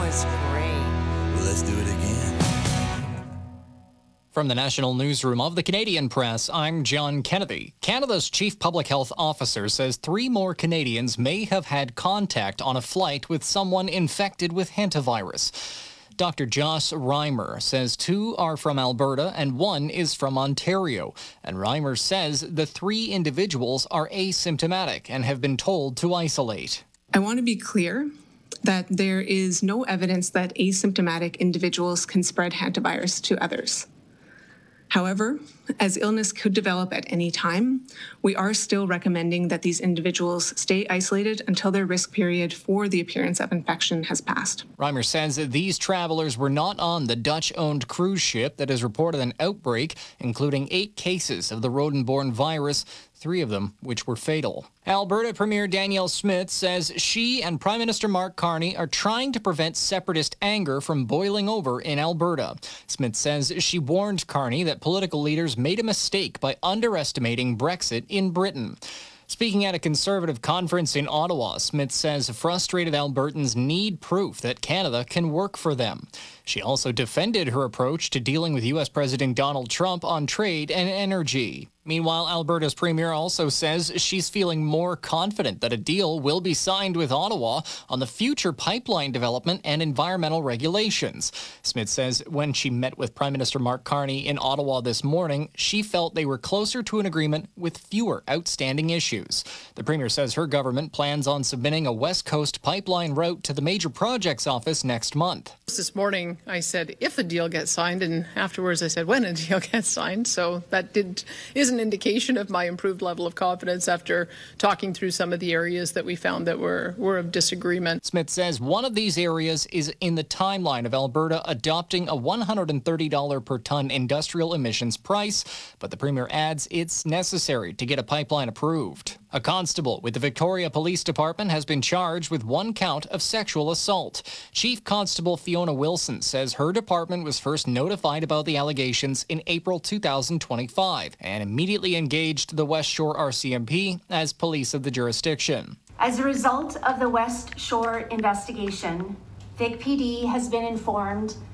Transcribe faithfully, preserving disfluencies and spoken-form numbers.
was great. Well, let's do it again. From the National Newsroom of the Canadian Press, I'm John Kennedy. Canada's Chief Public Health Officer says three more Canadians may have had contact on a flight with someone infected with hantavirus. Doctor Joss Reimer says two are from Alberta and one is from Ontario. And Reimer says the three individuals are asymptomatic and have been told to isolate. I want to be clear that there is no evidence that asymptomatic individuals can spread hantavirus to others. However, as illness could develop at any time, we are still recommending that these individuals stay isolated until their risk period for the appearance of infection has passed. Reimer says that these travelers were not on the Dutch-owned cruise ship that has reported an outbreak, including eight cases of the rodent-borne virus, three of them which were fatal. Alberta Premier Danielle Smith says she and Prime Minister Mark Carney are trying to prevent separatist anger from boiling over in Alberta. Smith says she warned Carney that political leaders made a mistake by underestimating Brexit in Britain. Speaking at a Conservative conference in Ottawa, Smith says frustrated Albertans need proof that Canada can work for them. She also defended her approach to dealing with U S President Donald Trump on trade and energy. Meanwhile, Alberta's premier also says she's feeling more confident that a deal will be signed with Ottawa on the future pipeline development and environmental regulations. Smith says when she met with Prime Minister Mark Carney in Ottawa this morning, she felt they were closer to an agreement with fewer outstanding issues. The premier says her government plans on submitting a West Coast pipeline route to the Major Projects Office next month. This morning I said if a deal gets signed, and afterwards I said when a deal gets signed. So that did is an indication of my improved level of confidence after talking through some of the areas that we found that were, were of disagreement. Smith says one of these areas is in the timeline of Alberta adopting a one hundred thirty dollars per ton industrial emissions price, but the premier adds it's necessary to get a pipeline approved. A constable with the Victoria Police Department has been charged with one count of sexual assault. Chief Constable Fiona Wilson says her department was first notified about the allegations in April two thousand twenty-five and immediately engaged the West Shore R C M P as police of the jurisdiction. As a result of the West Shore investigation, Vic P D has been informed